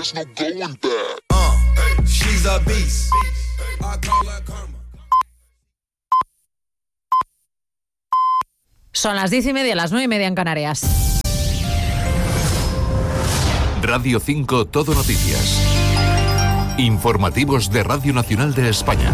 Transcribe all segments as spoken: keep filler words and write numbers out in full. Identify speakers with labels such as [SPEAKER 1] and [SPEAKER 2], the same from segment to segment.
[SPEAKER 1] there's no going back.
[SPEAKER 2] Uh, she's a beast. I call her karma.
[SPEAKER 3] Son las diez y media, las nueve y media en Canarias.
[SPEAKER 4] Radio cinco Todo Noticias. Informativos de Radio Nacional de España.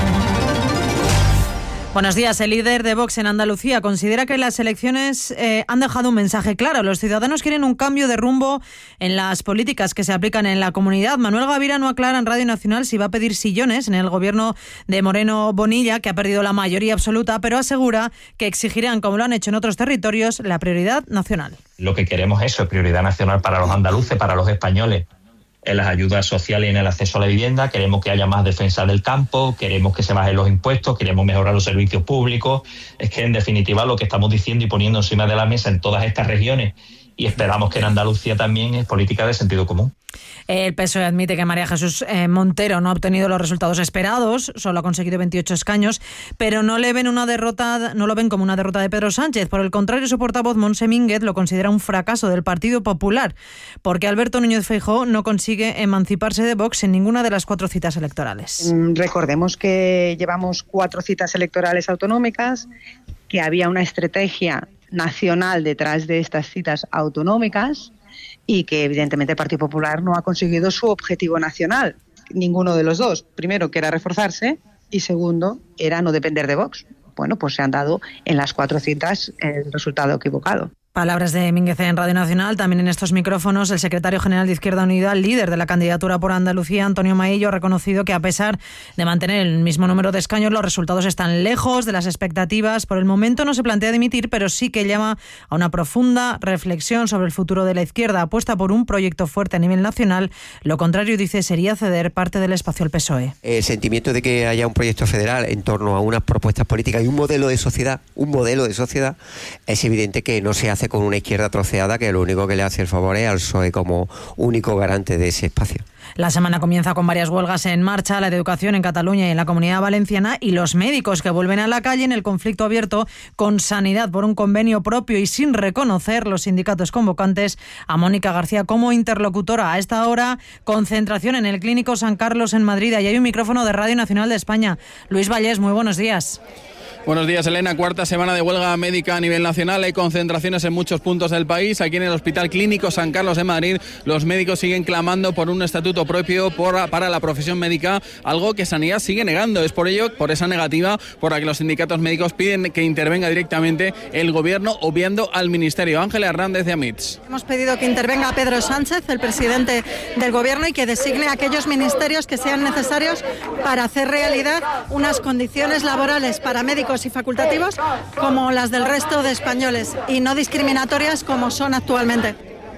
[SPEAKER 3] Buenos días. El líder de Vox en Andalucía considera que las elecciones eh, han dejado un mensaje claro. Los ciudadanos quieren un cambio de rumbo en las políticas que se aplican en la comunidad. Manuel Gavira no aclara en Radio Nacional si va a pedir sillones en el gobierno de Moreno Bonilla, que ha perdido la mayoría absoluta, pero asegura que exigirán, como lo han hecho en otros territorios, la prioridad nacional.
[SPEAKER 5] Lo que queremos es eso, es prioridad nacional para los andaluces, para los españoles. En las ayudas sociales y en el acceso a la vivienda, queremos que haya más defensa del campo, queremos que se bajen los impuestos, queremos mejorar los servicios públicos. Es que en definitiva lo que estamos diciendo y poniendo encima de la mesa en todas estas regiones, y esperamos que en Andalucía también, es política de sentido común.
[SPEAKER 3] El P S O E admite que María Jesús eh, Montero no ha obtenido los resultados esperados, solo ha conseguido veintiocho escaños, pero no le ven una derrota, no lo ven como una derrota de Pedro Sánchez. Por el contrario, su portavoz Montse Mínguez lo considera un fracaso del Partido Popular, porque Alberto Núñez Feijóo no consigue emanciparse de Vox en ninguna de las cuatro citas electorales.
[SPEAKER 6] Recordemos que llevamos cuatro citas electorales autonómicas, que había una estrategia nacional detrás de estas citas autonómicas y que evidentemente el Partido Popular no ha conseguido su objetivo nacional, ninguno de los dos. Primero, que era reforzarse, y segundo, era no depender de Vox. Bueno, pues se han dado en las cuatro citas el resultado equivocado.
[SPEAKER 3] Palabras de Mínguez en Radio Nacional. También en estos micrófonos, el secretario general de Izquierda Unida, líder de la candidatura por Andalucía, Antonio Maillo, ha reconocido que a pesar de mantener el mismo número de escaños, los resultados están lejos de las expectativas. Por el momento no se plantea dimitir, pero sí que llama a una profunda reflexión sobre el futuro de la izquierda. Apuesta por un proyecto fuerte a nivel nacional. Lo contrario, dice, sería ceder parte del espacio al P S O E.
[SPEAKER 7] El sentimiento de que haya un proyecto federal en torno a unas propuestas políticas y un modelo de sociedad, un modelo de sociedad, es evidente que no se hace con una izquierda troceada, que lo único que le hace el favor es al P S O E como único garante de ese espacio.
[SPEAKER 3] La semana comienza con varias huelgas en marcha, la de educación en Cataluña y en la Comunidad Valenciana, y los médicos que vuelven a la calle en el conflicto abierto con Sanidad por un convenio propio y sin reconocer los sindicatos convocantes a Mónica García como interlocutora. A esta hora, concentración en el Clínico San Carlos en Madrid. Y hay un micrófono de Radio Nacional de España. Luis Vallés, muy buenos días.
[SPEAKER 8] Buenos días, Elena. Cuarta semana de huelga médica a nivel nacional. Hay concentraciones en muchos puntos del país. Aquí en el Hospital Clínico San Carlos de Madrid, los médicos siguen clamando por un estatuto propio por, para la profesión médica, algo que Sanidad sigue negando. Es por ello, por esa negativa, por la que los sindicatos médicos piden que intervenga directamente el Gobierno, obviando al Ministerio. Ángela Hernández de Amits.
[SPEAKER 9] Hemos pedido que intervenga Pedro Sánchez, el presidente del Gobierno, y que designe aquellos ministerios que sean necesarios para hacer realidad unas condiciones laborales para médicos y facultativos como las del resto de españoles y no discriminatorias como son actualmente.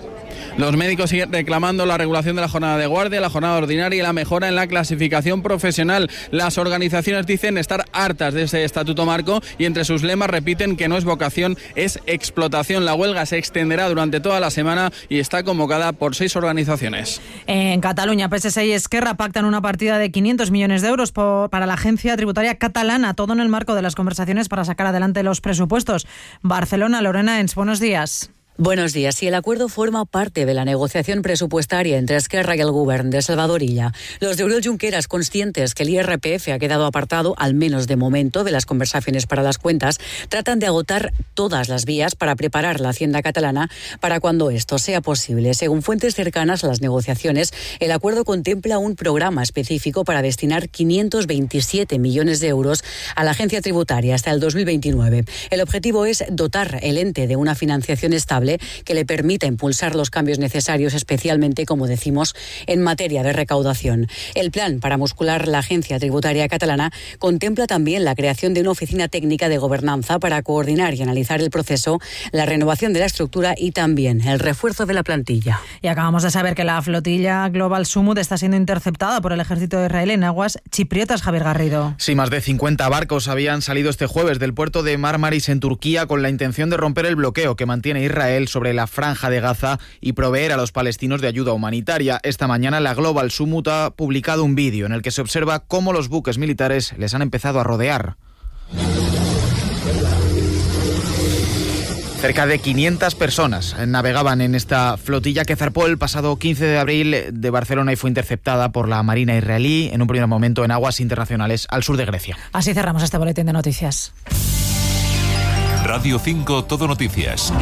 [SPEAKER 8] Los médicos siguen reclamando la regulación de la jornada de guardia, la jornada ordinaria y la mejora en la clasificación profesional. Las organizaciones dicen estar hartas de ese estatuto marco y entre sus lemas repiten que no es vocación, es explotación. La huelga se extenderá durante toda la semana y está convocada por seis organizaciones.
[SPEAKER 3] En Cataluña, P S E y Esquerra pactan una partida de quinientos millones de euros por, para la agencia tributaria catalana, todo en el marco de las conversaciones para sacar adelante los presupuestos. Barcelona, Lorena Ens, buenos días.
[SPEAKER 10] Buenos días. Y el acuerdo forma parte de la negociación presupuestaria entre Esquerra y el Govern de Salvador Illa. Los de Oriol Junqueras, conscientes que el I R P F ha quedado apartado, al menos de momento, de las conversaciones para las cuentas, tratan de agotar todas las vías para preparar la hacienda catalana para cuando esto sea posible. Según fuentes cercanas a las negociaciones, el acuerdo contempla un programa específico para destinar quinientos veintisiete millones de euros a la agencia tributaria hasta el dos mil veintinueve. El objetivo es dotar el ente de una financiación estable que le permita impulsar los cambios necesarios, especialmente, como decimos, en materia de recaudación. El plan para muscular la agencia tributaria catalana contempla también la creación de una oficina técnica de gobernanza para coordinar y analizar el proceso, la renovación de la estructura y también el refuerzo de la plantilla.
[SPEAKER 3] Y acabamos de saber que la flotilla Global Sumut está siendo interceptada por el ejército de Israel en aguas chipriotas. Javier Garrido.
[SPEAKER 11] Sí, más de cincuenta barcos habían salido este jueves del puerto de Marmaris en Turquía con la intención de romper el bloqueo que mantiene Israel sobre la franja de Gaza y proveer a los palestinos de ayuda humanitaria. Esta mañana la Global Sumut ha publicado un vídeo en el que se observa cómo los buques militares les han empezado a rodear. Cerca de quinientas personas navegaban en esta flotilla que zarpó el pasado quince de abril de Barcelona y fue interceptada por la Marina israelí en un primer momento en aguas internacionales al sur de Grecia.
[SPEAKER 3] Así cerramos este boletín de noticias.
[SPEAKER 4] Radio cinco Todo Noticias.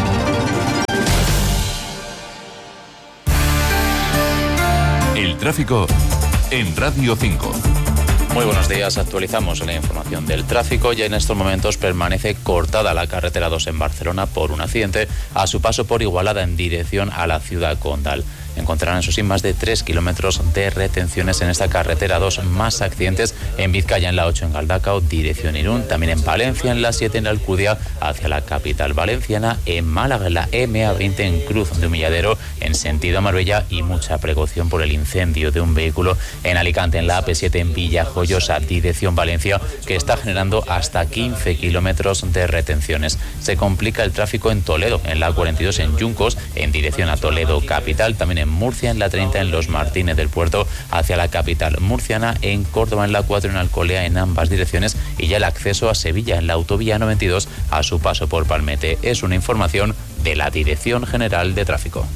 [SPEAKER 4] El tráfico en Radio cinco.
[SPEAKER 1] Muy buenos días, actualizamos la información del tráfico y en estos momentos permanece cortada la carretera dos en Barcelona por un accidente a su paso por Igualada en dirección a la ciudad condal. Encontrarán, eso sí, más de tres kilómetros de retenciones en esta carretera dos, más accidentes en Vizcaya en la ocho en Galdacao, dirección Irún, también en Palencia en la siete en la Alcudia hacia la capital valenciana, en Málaga en la eme a veinte en Cruz de Humilladero en sentido a Marbella y mucha precaución por el incendio de un vehículo en Alicante en la a pe siete en Villajoyosa, dirección Valencia, que está generando hasta quince kilómetros de retenciones. Se complica el tráfico en Toledo en la a cuarenta y dos en Yuncos en dirección a Toledo capital, también en en Murcia en la treinta en Los Martínez del Puerto hacia la capital murciana, en Córdoba en la cuatro en Alcolea en ambas direcciones y ya el acceso a Sevilla en la autovía noventa y dos a su paso por Palmete. Es una información de la Dirección General de Tráfico.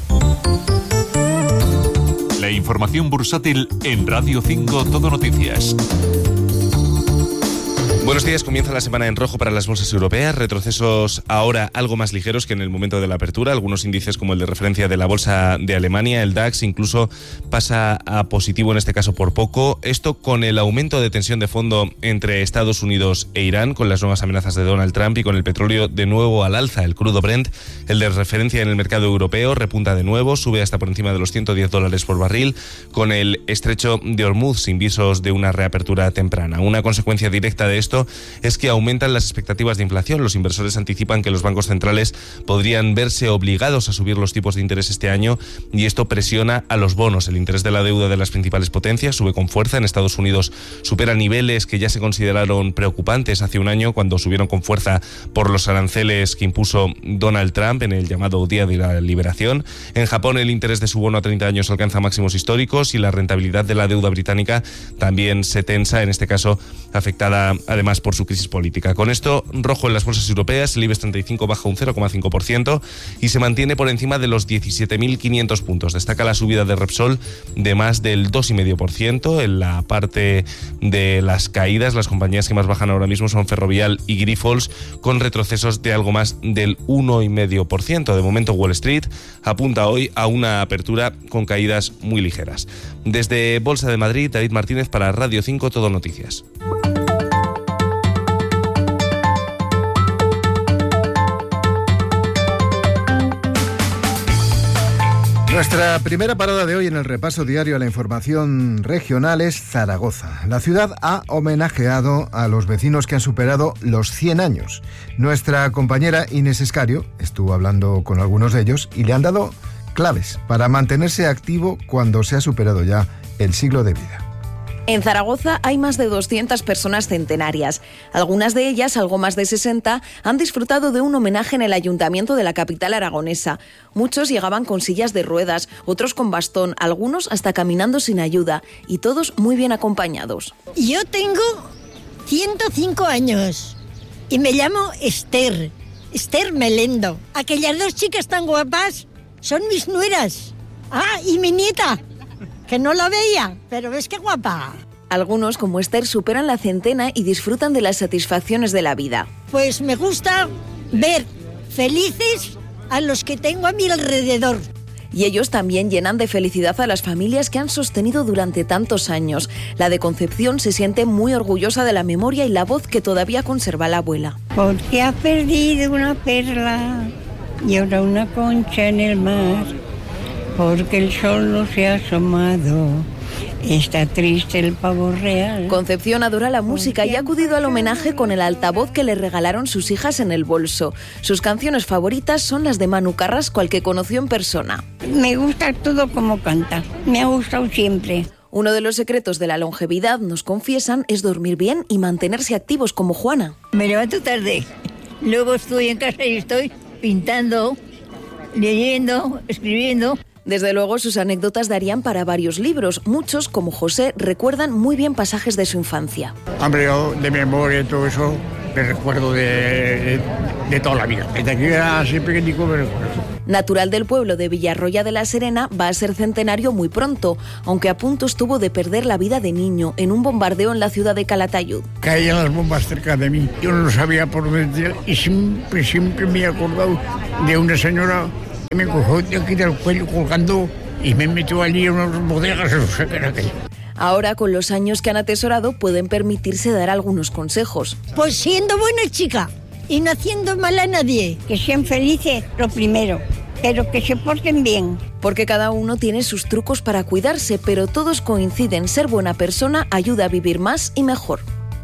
[SPEAKER 4] La información bursátil en Radio cinco Todo Noticias.
[SPEAKER 12] Buenos días, comienza la semana en rojo para las bolsas europeas, retrocesos ahora algo más ligeros que en el momento de la apertura, algunos índices como el de referencia de la bolsa de Alemania, el DAX, incluso pasa a positivo en este caso por poco, esto con el aumento de tensión de fondo entre Estados Unidos e Irán, con las nuevas amenazas de Donald Trump y con el petróleo de nuevo al alza, el crudo Brent, el de referencia en el mercado europeo, repunta de nuevo, sube hasta por encima de los ciento diez dólares por barril, con el estrecho de Hormuz sin visos de una reapertura temprana. Una consecuencia directa de esto es que aumentan las expectativas de inflación. Los inversores anticipan que los bancos centrales podrían verse obligados a subir los tipos de interés este año y esto presiona a los bonos. El interés de la deuda de las principales potencias sube con fuerza. En Estados Unidos supera niveles que ya se consideraron preocupantes hace un año cuando subieron con fuerza por los aranceles que impuso Donald Trump en el llamado Día de la Liberación. En Japón el interés de su bono a treinta años alcanza máximos históricos y la rentabilidad de la deuda británica también se tensa, en este caso afectada además por su crisis política. Con esto, rojo en las bolsas europeas, el IBEX treinta y cinco baja un cero coma cinco por ciento y se mantiene por encima de los diecisiete mil quinientos puntos. Destaca la subida de Repsol de más del dos coma cinco por ciento. En la parte de las caídas, las compañías que más bajan ahora mismo son Ferrovial y Grifols, con retrocesos de algo más del uno coma cinco por ciento. De momento, Wall Street apunta hoy a una apertura con caídas muy ligeras. Desde Bolsa de Madrid, David Martínez para Radio cinco Todo Noticias.
[SPEAKER 13] Nuestra primera parada de hoy en el repaso diario a la información regional es Zaragoza. La ciudad ha homenajeado a los vecinos que han superado los cien años. Nuestra compañera Inés Escario estuvo hablando con algunos de ellos y le han dado claves para mantenerse activo cuando se ha superado ya el siglo de vida.
[SPEAKER 14] En Zaragoza hay más de doscientas personas centenarias. Algunas de ellas, algo más de sesenta, han disfrutado de un homenaje en el ayuntamiento de la capital aragonesa. Muchos llegaban con sillas de ruedas, otros con bastón, algunos hasta caminando sin ayuda, y todos muy bien acompañados.
[SPEAKER 15] Yo tengo ciento cinco años y me llamo Esther, Esther Melendo. Aquellas dos chicas tan guapas son mis nueras. Ah, y mi nieta, que no la veía, pero ves qué guapa.
[SPEAKER 14] Algunos, como Esther, superan la centena y disfrutan de las satisfacciones de la vida.
[SPEAKER 15] Pues me gusta ver felices a los que tengo a mi alrededor.
[SPEAKER 14] Y ellos también llenan de felicidad a las familias que han sostenido durante tantos años. La de Concepción se siente muy orgullosa de la memoria y la voz que todavía conserva la abuela.
[SPEAKER 16] Porque ha perdido una perla y ahora una concha en el mar. Porque el sol no se ha asomado, está triste el pavo real.
[SPEAKER 14] Concepción adora la música y ha acudido al homenaje con el altavoz que le regalaron sus hijas en el bolso. Sus canciones favoritas son las de Manu Carrasco, al que conoció en persona.
[SPEAKER 16] Me gusta todo como canta, me ha gustado siempre.
[SPEAKER 14] Uno de los secretos de la longevidad, nos confiesan, es dormir bien y mantenerse activos como Juana.
[SPEAKER 16] Me levanto tarde, luego estoy en casa y estoy pintando, leyendo, escribiendo.
[SPEAKER 14] Desde luego, sus anécdotas darían para varios libros. Muchos, como José, recuerdan muy bien pasajes de su infancia.
[SPEAKER 17] Hombre, yo de memoria y todo eso, me recuerdo de, de, de toda la vida. Desde que era así pequeñico me recuerdo.
[SPEAKER 14] Natural del pueblo de Villarroya de la Serena, va a ser centenario muy pronto, aunque a punto estuvo de perder la vida de niño en un bombardeo en la ciudad de Calatayud.
[SPEAKER 17] Caían las bombas cerca de mí, yo no sabía por dónde y siempre, siempre me he acordado de una señora que me cogió de aquí del cuello colgando y me metió allí en unas bodegas, no sé qué era aquello.
[SPEAKER 14] Ahora, con los años que han atesorado, pueden permitirse dar algunos consejos.
[SPEAKER 15] Pues siendo buena chica y no haciendo mal a nadie.
[SPEAKER 16] Que sean felices, lo primero, pero que se porten bien.
[SPEAKER 14] Porque cada uno tiene sus trucos para cuidarse, pero todos coinciden, ser buena persona ayuda a vivir más y mejor.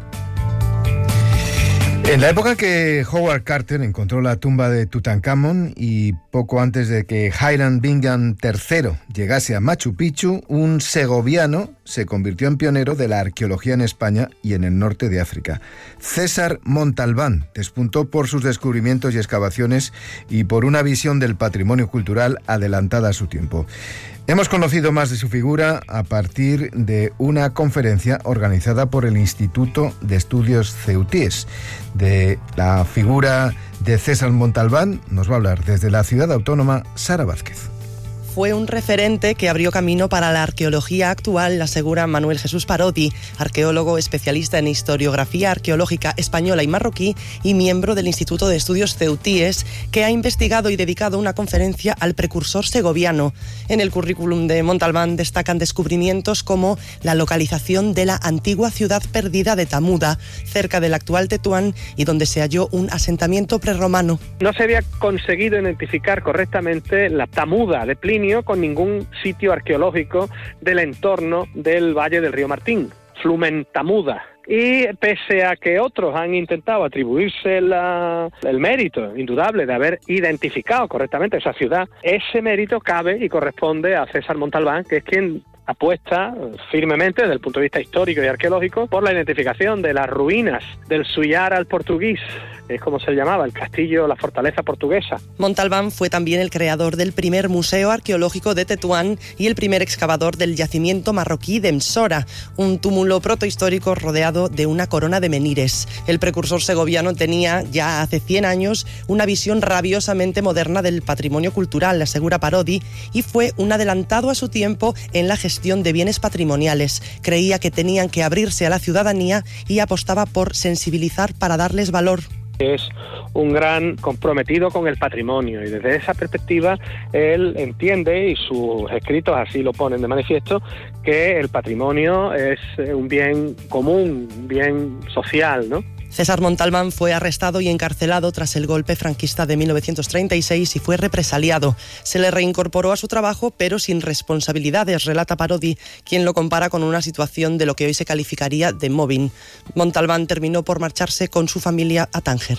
[SPEAKER 13] En la época que Howard Carter encontró la tumba de Tutankamón y poco antes de que Hiram Bingham tercero llegase a Machu Picchu, un segoviano se convirtió en pionero de la arqueología en España y en el norte de África. César Montalbán despuntó por sus descubrimientos y excavaciones y por una visión del patrimonio cultural adelantada a su tiempo. Hemos conocido más de su figura a partir de una conferencia organizada por el Instituto de Estudios Ceutíes. De la figura de César Montalbán nos va a hablar desde la ciudad autónoma Sara Vázquez.
[SPEAKER 18] Fue un referente que abrió camino para la arqueología actual, asegura Manuel Jesús Parodi, arqueólogo especialista en historiografía arqueológica española y marroquí y miembro del Instituto de Estudios Ceutíes, que ha investigado y dedicado una conferencia al precursor segoviano. En el currículum de Montalbán destacan descubrimientos como la localización de la antigua ciudad perdida de Tamuda, cerca del actual Tetuán, y donde se halló un asentamiento prerromano.
[SPEAKER 19] No se había conseguido identificar correctamente la Tamuda de Plinio con ningún sitio arqueológico del entorno del Valle del Río Martín, Flumen Tamuda. Y pese a que otros han intentado atribuirse la, el mérito indudable de haber identificado correctamente esa ciudad, ese mérito cabe y corresponde a César Montalbán, que es quien apuesta firmemente desde el punto de vista histórico y arqueológico por la identificación de las ruinas del Suyar al Portugués, es como se llamaba, el castillo, la fortaleza portuguesa.
[SPEAKER 18] Montalbán fue también el creador del primer museo arqueológico de Tetuán y el primer excavador del yacimiento marroquí de Msora, un túmulo protohistórico rodeado de una corona de menires. El precursor segoviano tenía ya hace cien años una visión rabiosamente moderna del patrimonio cultural, asegura Parodi, y fue un adelantado a su tiempo en la gestión de bienes patrimoniales. Creía que tenían que abrirse a la ciudadanía y apostaba por sensibilizar para darles valor.
[SPEAKER 19] Es un gran comprometido con el patrimonio y desde esa perspectiva él entiende, y sus escritos así lo ponen de manifiesto, que el patrimonio es un bien común, un bien social, ¿no?
[SPEAKER 18] César Montalbán fue arrestado y encarcelado tras el golpe franquista de mil novecientos treinta y seis y fue represaliado. Se le reincorporó a su trabajo, pero sin responsabilidades, relata Parodi, quien lo compara con una situación de lo que hoy se calificaría de mobbing. Montalbán terminó por marcharse con su familia a Tánger.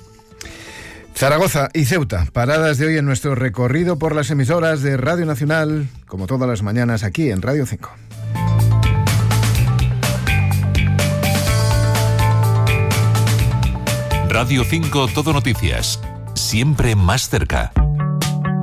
[SPEAKER 13] Zaragoza y Ceuta, paradas de hoy en nuestro recorrido por las emisoras de Radio Nacional, como todas las mañanas aquí en Radio cinco.
[SPEAKER 4] Radio cinco Todo Noticias, siempre más cerca.